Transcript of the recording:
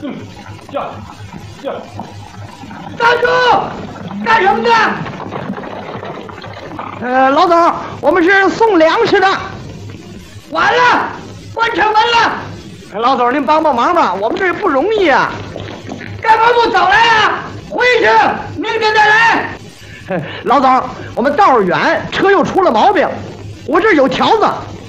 叫！ 站住！干什么呢？ 老总，我们是送粮食的。 完了，关城门了！ 老总，您帮忙吧，我们这不容易啊。 干嘛不早来啊？回去，明天再来。 老总，我们道儿远，车又出了毛病，我这儿有条子，